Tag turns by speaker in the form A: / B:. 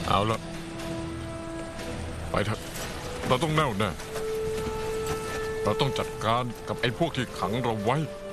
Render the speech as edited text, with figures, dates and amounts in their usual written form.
A: เอาละไปเถอะเราต้องแน่วแน่เราต้องจัดการกับไอ้พวกที่ขังเราไว้